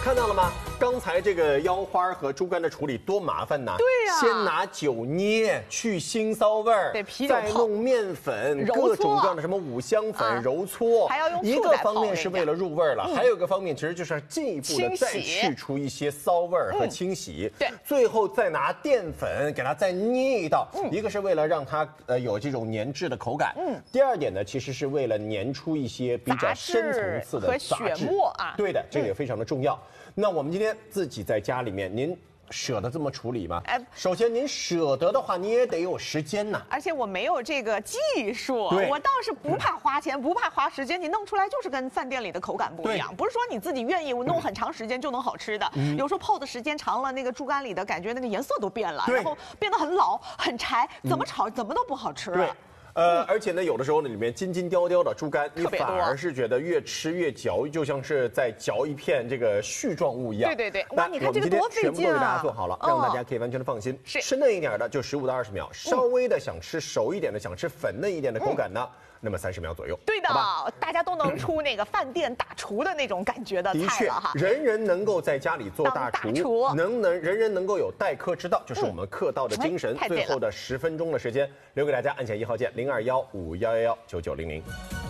看到了吗？刚才这个腰花和猪肝的处理多麻烦呐！ 对呀， 先拿酒捏去腥骚味儿， 对，啤酒再弄面粉，各种各样的什么五香粉揉搓， 还要用一个方面是为了入味了，还有一个方面其实就是进一步的再去除一些骚味儿和清洗。 对， 最后再拿淀粉给它再捏一道，一个是为了让它有这种粘质的口感，第二点呢，其实是为了粘出一些比较深层次的杂质。对的，这个也非常的重要。那我们今天自己在家里面，您舍得这么处理吗？首先您舍得的话，你也得有时间呐。 而且我没有这个技术， 对， 我倒是不怕花钱，不怕花时间，你弄出来就是跟饭店里的口感不一样。不是说你自己愿意弄很长时间就能好吃的，有时候泡的时间长了，那个猪肝里的感觉那个颜色都变了，然后变得很老很柴，怎么炒怎么都不好吃。 对。而且呢，有的时候呢，里面筋筋雕雕的猪肝，你反而是觉得越吃越嚼，就像是在嚼一片这个絮状物一样。 对对对，哇，你看这个多费劲啊！ 全部都给大家做好了，让大家可以完全的放心。吃嫩一点的就15到20秒，稍微的想吃熟一点的，想吃粉嫩一点的口感呢，那么30秒左右。 对的，大家都能出那个饭店大厨的那种感觉的菜了哈。 人人能够在家里做大厨，人人能够有待客之道，就是我们客道的精神。最后的10分钟的时间，留给大家，按下1号键0215119900。